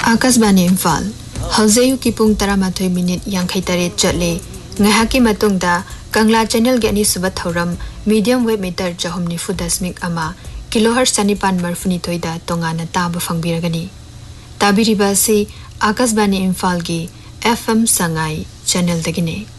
आकाशवाणी इम्फाल हौजेयु की पुंग 13 मिनिट 53 चले ngahaki matungda Kangla channel ge ani suba thoram medium wave meter 490.1 kilohertz chanipan marfuni thoida tongana taba fangbiragani tabiriba si Akashvani Imphal की FM Sangai channel दगिने